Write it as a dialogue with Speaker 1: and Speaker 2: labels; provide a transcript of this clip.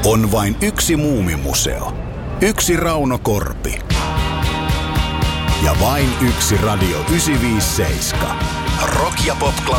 Speaker 1: On vain yksi Muumimuseo. Yksi Rauno Korpi. Ja vain yksi Radio 957. Rock ja pop